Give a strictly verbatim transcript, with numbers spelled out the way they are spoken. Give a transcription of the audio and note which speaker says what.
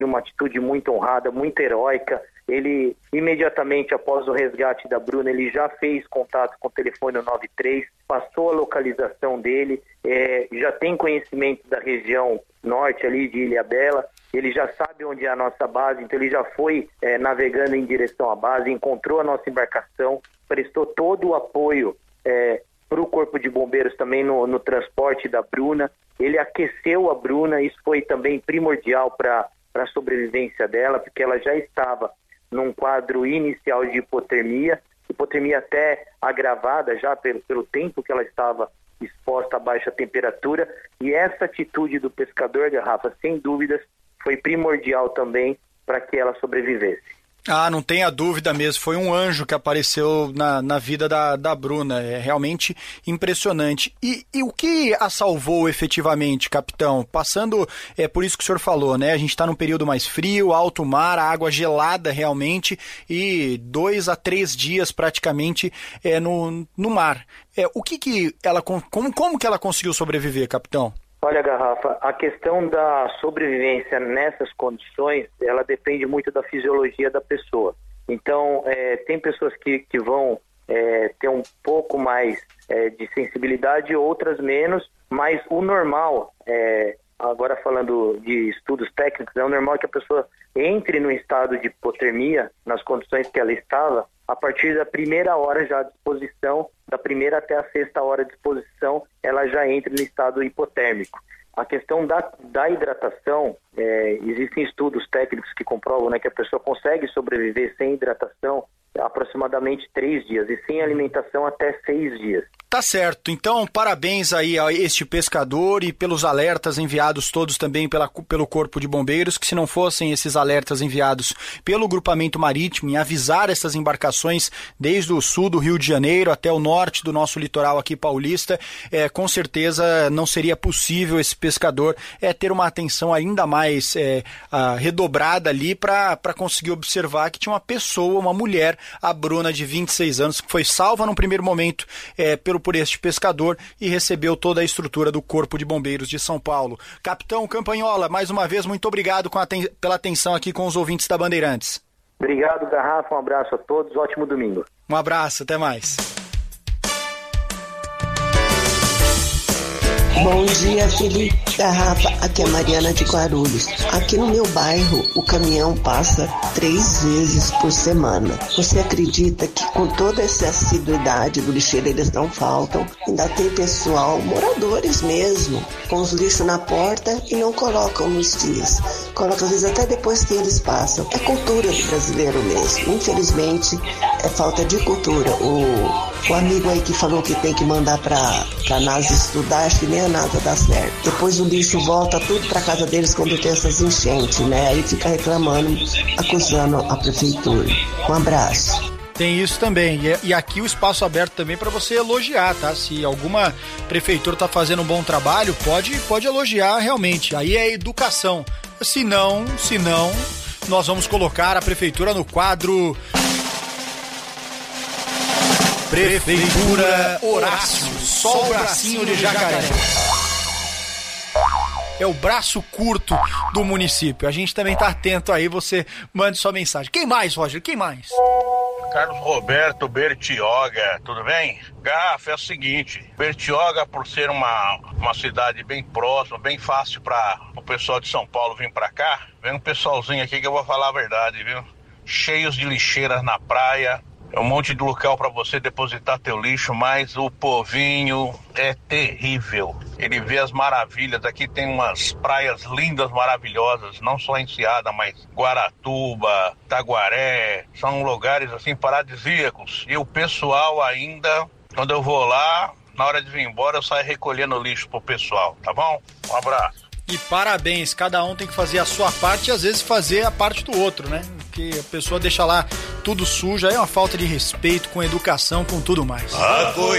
Speaker 1: uma atitude muito honrada, muito heróica. Ele, imediatamente após o resgate da Bruna, ele já fez contato com o telefone noventa e três, passou a localização dele, é, já tem conhecimento da região norte ali de Ilhabela, ele já sabe onde é a nossa base, então ele já foi é, navegando em direção à base, encontrou a nossa embarcação, prestou todo o apoio é, para o Corpo de Bombeiros também no, no transporte da Bruna. Ele aqueceu a Bruna, isso foi também primordial para a sobrevivência dela, porque ela já estava num quadro inicial de hipotermia, hipotermia até agravada já pelo, pelo tempo que ela estava exposta a baixa temperatura, e essa atitude do pescador, Garrafa, sem dúvidas, foi primordial também para que ela sobrevivesse.
Speaker 2: Ah, não tenha dúvida mesmo, foi um anjo que apareceu na, na vida da, da Bruna, é realmente impressionante. E, e o que a salvou efetivamente, capitão? Passando, é por isso que o senhor falou, né? A gente está num período mais frio, alto mar, a água gelada realmente, e dois a três dias praticamente é, no, no mar. É, o que que ela, como, como que ela conseguiu sobreviver, capitão?
Speaker 1: Olha, Garrafa, a questão da sobrevivência nessas condições, ela depende muito da fisiologia da pessoa. Então, é, tem pessoas que, que vão é, ter um pouco mais é, de sensibilidade, outras menos, mas o normal, é, agora falando de estudos técnicos, é o normal que a pessoa entre no estado de hipotermia, nas condições que ela estava, a partir da primeira hora já à disposição, da primeira até a sexta hora de exposição, ela já entra no estado hipotérmico. A questão da, da hidratação, é, existem estudos técnicos que comprovam, né, que a pessoa consegue sobreviver sem hidratação aproximadamente três dias e sem alimentação até seis dias.
Speaker 2: Tá certo, então parabéns aí a este pescador e pelos alertas enviados todos também pela, pelo Corpo de Bombeiros, que se não fossem esses alertas enviados pelo grupamento marítimo em avisar essas embarcações desde o sul do Rio de Janeiro até o norte do nosso litoral aqui paulista, é, com certeza não seria possível esse pescador é, ter uma atenção ainda mais é, a, redobrada ali para conseguir observar que tinha uma pessoa, uma mulher, a Bruna, de vinte e seis anos, que foi salva num primeiro momento é, pelo por este pescador e recebeu toda a estrutura do Corpo de Bombeiros de São Paulo. Capitão Campagnoli, mais uma vez, muito obrigado com a ten... pela atenção aqui com os ouvintes da Bandeirantes.
Speaker 1: Obrigado, Garrafa, um abraço a todos, ótimo domingo.
Speaker 2: Um abraço, até mais.
Speaker 3: Bom dia, Felipe, Garrafa, aqui é a Mariana de Guarulhos. Aqui no meu bairro, o caminhão passa três vezes por semana. Você acredita que com toda essa assiduidade do lixeiro, eles não faltam? Ainda tem pessoal, moradores mesmo, com os lixos na porta e não colocam nos dias. Colocam às vezes até depois que eles passam. É cultura do brasileiro mesmo. Infelizmente, é falta de cultura. O, o amigo aí que falou que tem que mandar para a NASA estudar, acho que nem a NASA dá certo. Depois o lixo volta tudo para casa deles quando tem essas enchentes, né? Aí fica reclamando, acusando a prefeitura. Um abraço.
Speaker 2: Tem isso também, e aqui o espaço aberto também para você elogiar, tá? Se alguma prefeitura está fazendo um bom trabalho, pode, pode elogiar realmente, aí é educação. Se não, se não, nós vamos colocar a prefeitura no quadro Prefeitura Horácio, só o bracinho de jacaré. É o braço curto do município. A gente também tá atento aí, você mande sua mensagem. Quem mais, Roger? Quem mais?
Speaker 4: Carlos Roberto Bertioga, tudo bem? Garrafa, é o seguinte, Bertioga, por ser uma, uma cidade bem próxima, bem fácil para o pessoal de São Paulo vir para cá, vem um pessoalzinho aqui que eu vou falar a verdade, viu? Cheios de lixeiras na praia, é um monte de local para você depositar teu lixo, mas o povinho é terrível. Ele vê as maravilhas, aqui tem umas praias lindas, maravilhosas, não só Enseada, mas Guaratuba, Taguaré, são lugares assim paradisíacos. E o pessoal ainda, quando eu vou lá, na hora de vir embora, eu saio recolhendo lixo pro pessoal, tá bom? Um abraço.
Speaker 2: E parabéns, cada um tem que fazer a sua parte e às vezes fazer a parte do outro, né? Porque a pessoa deixa lá tudo sujo, aí é uma falta de respeito com educação, com tudo mais.
Speaker 5: A